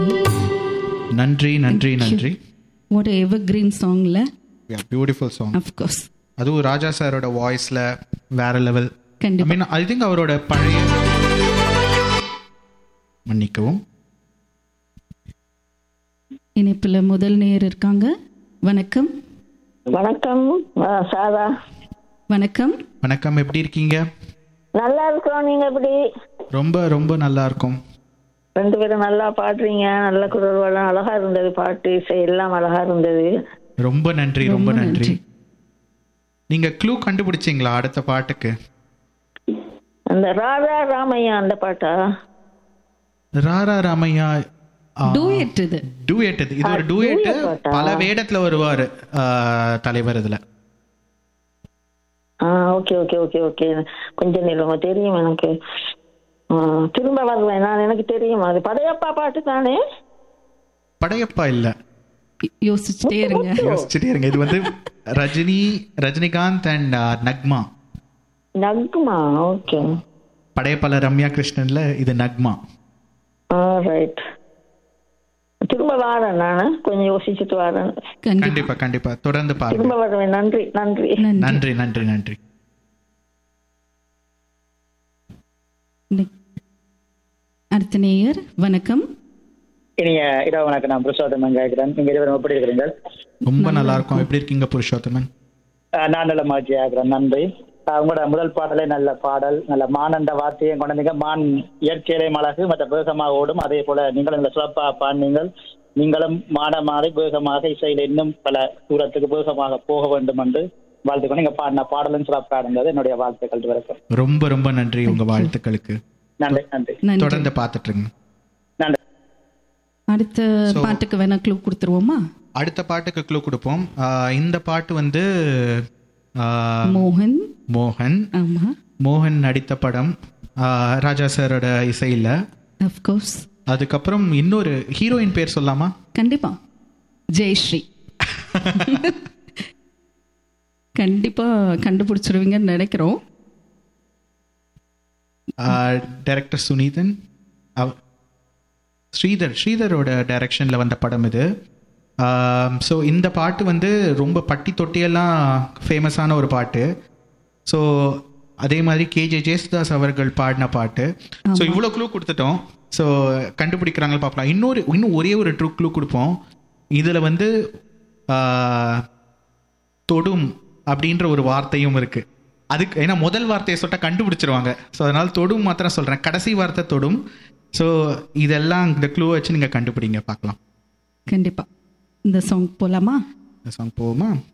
நன்றி நன்றி நன்றி. What a evergreen songல. Yeah, beautiful song. Of course. அதுவும் ராஜா சாரோட வாய்ஸ்ல வேற லெவல். I கண்டிப்பா. mean, I think அவரோட பழைய மன்னிக்கவும் இணைப்புல முதல் நேயர் இருக்காங்க. வணக்கம். வணக்கம் சாரா. வணக்கம். வணக்கம், எப்படி இருக்கீங்க? நல்லா இருக்கிறோம், நீங்க எப்படி? ரொம்ப ரொம்ப நல்லா இருக்கும். ரெண்டு பேரும் நல்லா பாடுறீங்க, நல்ல குரல் வளம், அழகா இருந்தது, பாட்டு இசை எல்லாம் அழகா இருந்தது. ரொம்ப நன்றி ரொம்ப ரொம்ப நன்றி. நன்றி. நீங்க க்ளூ கண்டுபிடிச்சீங்களா அடுத்த பாட்டுக்கு? அந்த ராதா ராமையா அந்த பாட்டா? ராரா ராமையா டூயட் இது. டூயட். இது ஒரு டூயட். duet பாட்டா? பல வேடத்துல வருவாரு தலைவர் இதுல. Okay okay okay okay. கொஞ்சம் நிலவ தெரியும் எனக்கு. திரும்ப வருவேன் நான், எனக்கு தெரியும். அது படையப்பா பாட்டு தானே? படையப்பா இல்ல, யோசிச்சுட்டே இருங்க. யோசிச்சுட்டே இருங்க. இது வந்து ரஜினிகாந்த் அண்ட் நக்மா. நக்மா. ஓகே. படையப்பால ரம்யா கிருஷ்ணன்ல இது நக்மா. ரைட். திரும்ப வரேன் நான், கொஞ்சம் யோசிச்சுட்டு வரேன். கண்டிப்பா கண்டிப்பா தொடர்ந்து பாருங்க. திரும்ப வருவேன். நன்றி நன்றி நன்றி நன்றி நன்றி. அடுத்த நேயர். வணக்கம். இனிய இரவு வணக்கம். நான் புருஷோத்தமன் கேட்கிறேன். நீங்க இருவரும் எப்படி இருக்கிறீங்க? ரொம்ப நல்லா இருக்கும். எப்படி இருக்கீங்க புருஷோத்தமன்? நான் நல்ல மகிழ்ச்சி ஆகிறேன். நன்றி. உங்களோட முதல் பாடலே நல்ல பாடல், நல்ல மானந்த வார்த்தையை கொண்டீங்க. மான் இயற்கையிலே அழகு மற்ற வேகமாக ஓடும். அதே போல நீங்களும் இந்த சிறப்பாக பாடுனீங்கள். நீங்களும் மாறி வேகமாக இசையில் இன்னும் பல தூரத்துக்கு வேகமாக போக வேண்டும் என்று வாழ்த்துக்கணும். நீங்க பாடின பாடலும் சிறப்பாக இருந்தது. என்னுடைய வாழ்த்துக்கள் வரைக்கும். ரொம்ப ரொம்ப நன்றி உங்க வாழ்த்துக்களுக்கு. நன்றி நன்றி. நன்றி. தொடர்ந்து பார்த்துட்டு இருங்க. நன்றி. அடுத்த பாட்டுக்கு வேணா க்ளூ கொடுத்துருவோமா? அடுத்த பாட்டுக்கு க்ளூ கொடுப்போம். இந்த பாட்டு வந்து மோகன். மோகன். ஆமா. மோகன் நடித்த படம், ராஜா சாரோட இசையில. Of course. அதுக்கப்புறம் இன்னொரு ஹீரோயின் பேர் சொல்லாமா? கண்டிப்பா. ஜெயஸ்ரீ. கண்டிப்பா கண்டுபிடிச்சிருவீங்கன்னு நினைக்கிறோம். டைரக்டர் சுனீதன். ஸ்ரீதரோட டைரக்ஷன்ல வந்த படம் இது. ஸோ இந்த பாட்டு வந்து ரொம்ப பட்டி தொட்டியெல்லாம் ஃபேமஸான ஒரு பாட்டு. ஸோ அதே மாதிரி கேஜே ஜேசுதாஸ் அவர்கள் பாடின பாட்டு. ஸோ இவ்வளோ க்ளூ கொடுத்துட்டோம். ஸோ கண்டுபிடிக்கிறாங்களா பார்க்கலாம். இன்னும் ஒரே ஒரு க்ளூ கொடுப்போம். இதில் வந்து தொடும் அப்படின்ற ஒரு வார்த்தையும் இருக்குது. அதுக்கு ஏன்னா முதல் வார்த்தையை சொல்லிட்டா கண்டுபிடிச்சிருவாங்க. ஸோ அதனால் தொடும் மாத்திரம் சொல்கிறேன். கடைசி வார்த்தை தொடும். ஸோ இதெல்லாம் இந்த க்ளூ வச்சு நீங்கள் கண்டுபிடிங்க பார்க்கலாம். கண்டிப்பா. இந்த சாங் போலாமா? இந்த சாங் போவோமா?